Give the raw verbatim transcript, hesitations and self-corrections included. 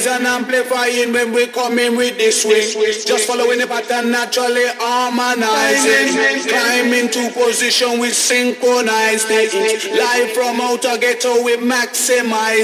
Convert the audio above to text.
is an amplifying when we come in with this swing. Just following the pattern, naturally harmonizing. Climb into position, we synchronize the it. Live from outer ghetto, we maximize.